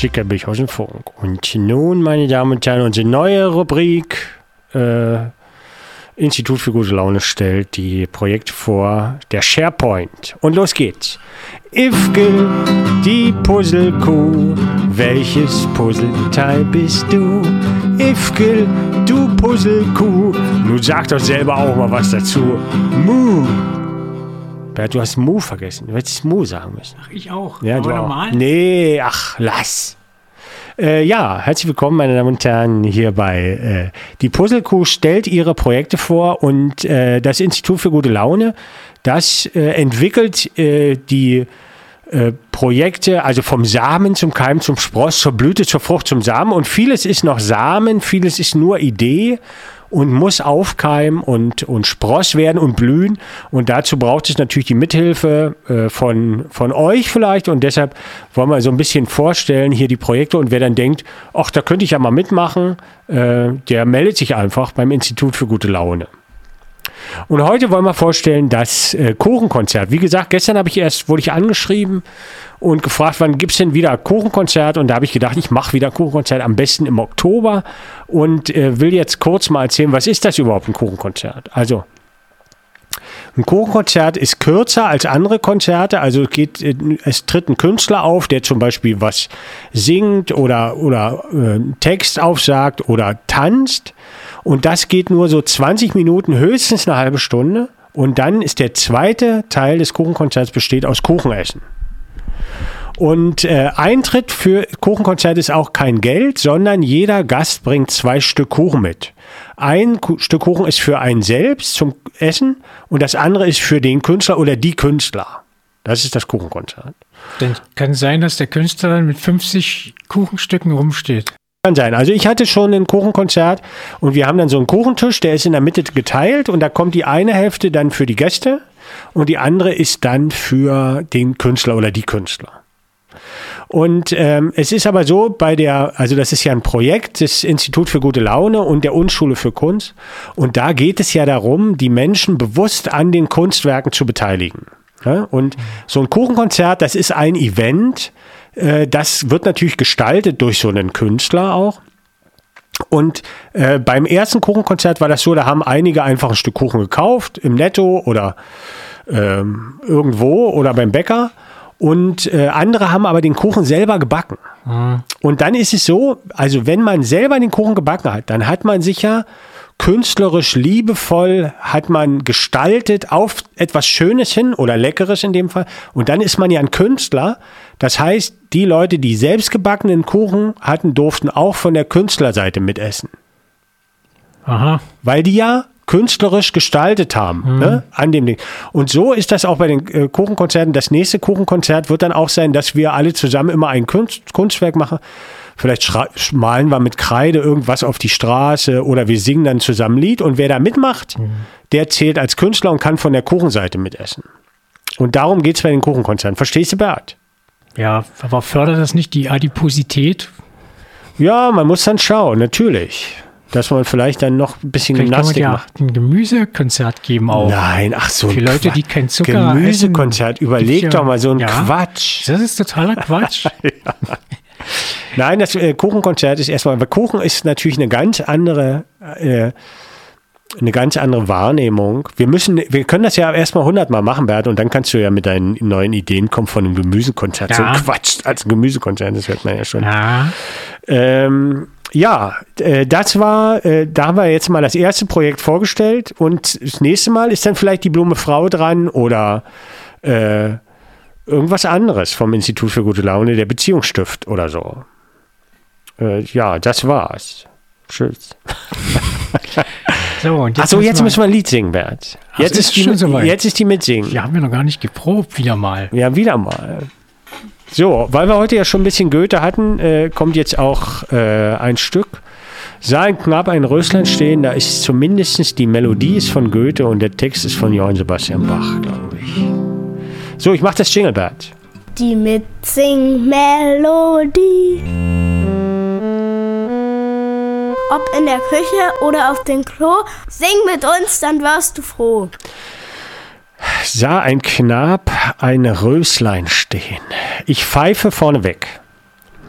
Schickerbich aus dem Funk. Und nun, meine Damen und Herren, unsere neue Rubrik Institut für gute Laune stellt die Projekte vor, der SharePoint. Und los geht's. Ifgl, die Puzzlekuh, welches Puzzleteil bist du? Ifgl, du Puzzlekuh, nun sag doch selber auch mal was dazu. Mu. Bert, du hast Mu vergessen. Du hättest Mu sagen müssen. Ach, ich auch. Ja, aber du normal? Auch. Nee, ach, lass. Ja, herzlich willkommen, meine Damen und Herren, hier bei Die Puzzlekuh stellt ihre Projekte vor und das Institut für gute Laune, das entwickelt die Projekte, also vom Samen zum Keim, zum Spross, zur Blüte, zur Frucht, zum Samen und vieles ist noch Samen, vieles ist nur Idee und muss aufkeimen und Spross werden und blühen. Und dazu braucht es natürlich die Mithilfe von euch vielleicht. Und deshalb wollen wir so ein bisschen vorstellen hier die Projekte. Und wer dann denkt, ach, da könnte ich ja mal mitmachen, der meldet sich einfach beim Institut für gute Laune. Und heute wollen wir vorstellen das Kuchenkonzert. Wie gesagt, gestern wurde ich angeschrieben und gefragt, wann gibt es denn wieder Kuchenkonzert? Und da habe ich gedacht, ich mache wieder Kuchenkonzert, am besten im Oktober. Und will jetzt kurz mal erzählen, was ist das überhaupt, ein Kuchenkonzert? Also, ein Kuchenkonzert ist kürzer als andere Konzerte. Also es tritt ein Künstler auf, der zum Beispiel was singt oder Text aufsagt oder tanzt. Und das geht nur so 20 Minuten, höchstens eine halbe Stunde. Und dann ist der zweite Teil des Kuchenkonzerts besteht aus Kuchenessen. Und Eintritt für Kuchenkonzert ist auch kein Geld, sondern jeder Gast bringt 2 Stück Kuchen mit. Ein Stück Kuchen ist für einen selbst zum Essen und das andere ist für den Künstler oder die Künstler. Das ist das Kuchenkonzert. Dann kann sein, dass der Künstler dann mit 50 Kuchenstücken rumsteht. Kann sein. Also ich hatte schon ein Kuchenkonzert und wir haben dann so einen Kuchentisch, der ist in der Mitte geteilt und da kommt die eine Hälfte dann für die Gäste und die andere ist dann für den Künstler oder die Künstler. Und es ist aber so, also das ist ja ein Projekt des Institut für gute Laune und der Unschule für Kunst und da geht es ja darum, die Menschen bewusst an den Kunstwerken zu beteiligen. Ja? Und so ein Kuchenkonzert, das ist ein Event, das wird natürlich gestaltet durch so einen Künstler auch. Und beim ersten Kuchenkonzert war das so, da haben einige einfach ein Stück Kuchen gekauft, im Netto oder irgendwo oder beim Bäcker. Und andere haben aber den Kuchen selber gebacken. Mhm. Und dann ist es so, also wenn man selber den Kuchen gebacken hat, dann hat man sich ja künstlerisch liebevoll hat man gestaltet auf etwas Schönes hin oder Leckeres in dem Fall. Und dann ist man ja ein Künstler. Das heißt, die Leute, die selbst gebackenen Kuchen hatten, durften auch von der Künstlerseite mitessen. Aha. Weil die ja künstlerisch gestaltet haben, ne, an dem Ding. Und so ist das auch bei den Kuchenkonzerten. Das nächste Kuchenkonzert wird dann auch sein, dass wir alle zusammen immer ein Kunstwerk machen. Vielleicht malen wir mit Kreide irgendwas auf die Straße oder wir singen dann zusammen ein Lied. Und wer da mitmacht, der zählt als Künstler und kann von der Kuchenseite mitessen. Und darum geht es bei den Kuchenkonzerten. Verstehst du, Bert? Ja, aber fördert das nicht die Adiposität? Ja, man muss dann schauen, natürlich. Dass man vielleicht dann noch ein bisschen Gymnastik macht. Vielleicht kann man ja ein Gemüsekonzert geben auch. Nein, ach so. Für Leute, die kein Zucker Gemüsekonzert, überleg doch mal so ein Quatsch. Das ist totaler Quatsch. Ja. Nein, das Kuchenkonzert ist erstmal, weil Kuchen ist natürlich eine ganz andere Wahrnehmung. Wir können das ja erstmal 100 Mal machen, Bert, und dann kannst du ja mit deinen neuen Ideen kommen von einem Gemüsekonzert. Ja. So Quatsch als ein Gemüsekonzert, das hört man ja schon. Ja. Das war, da haben wir jetzt mal das erste Projekt vorgestellt und das nächste Mal ist dann vielleicht die Blume Frau dran oder irgendwas anderes vom Institut für gute Laune, der Beziehungsstift oder so. Ja, das war's. Tschüss. So, und jetzt jetzt müssen wir ein Lied singen, Bert. Jetzt ist die Mitsingen. Wir haben ja noch gar nicht geprobt, wieder mal. Ja, wieder mal. So, weil wir heute ja schon ein bisschen Goethe hatten, kommt jetzt auch ein Stück. Sah ein Knab ein Röslein stehen, da ist zumindest die Melodie ist von Goethe und der Text ist von Johann Sebastian Bach, glaube ich. So, ich mach das Jingle, Bert. Die Mitsing-Melodie. Ob in der Küche oder auf dem Klo, sing mit uns, dann wirst du froh. Sah ein Knab ein Röslein stehen. Ich pfeife vorneweg.